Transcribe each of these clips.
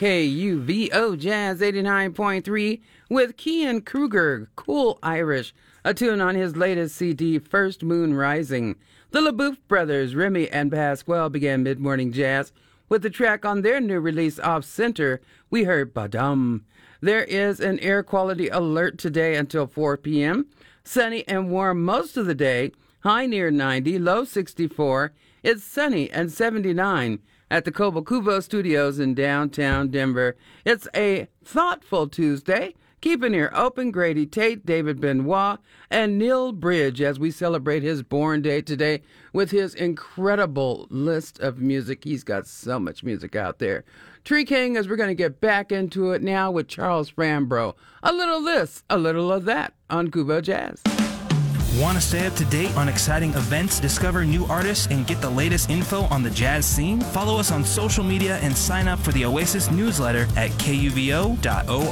KUVO Jazz 89.3 with Kian Kruger, Cool Irish, a tune on his latest CD, First Moon Rising. The LaBeouf brothers, Remy and Pasquale, began Mid-Morning Jazz with the track on their new release, Off Center. We heard Badum. There is an air quality alert today until 4 p.m. Sunny and warm most of the day, high near 90, low 64. It's sunny and 79 at the Cobo Studios in downtown Denver. It's a thoughtful Tuesday. Keep an ear open. Grady Tate, David Benoit, and Neil Bridge as we celebrate his born day today with his incredible list of music. He's got so much music out there. Tree King, as we're going to get back into it now with Charles Frambro. A little of this, a little of that on Kubo Jazz. Want to stay up to date on exciting events, discover new artists, and get the latest info on the jazz scene? Follow us on social media and sign up for the Oasis newsletter at kuvo.org.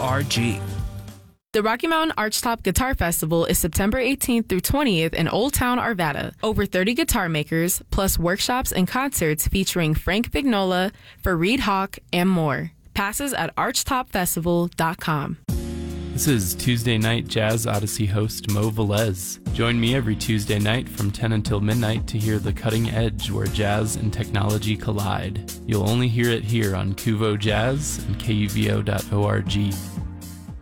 The Rocky Mountain Archtop Guitar Festival is September 18th through 20th in Old Town, Arvada. Over 30 guitar makers, plus workshops and concerts featuring Frank Vignola, Fareed Hawk, and more. Passes at archtopfestival.com. This is Tuesday Night Jazz Odyssey host Mo Velez. Join me every Tuesday night from 10 until midnight to hear the cutting edge where jazz and technology collide. You'll only hear it here on Kuvo Jazz and kuvo.org.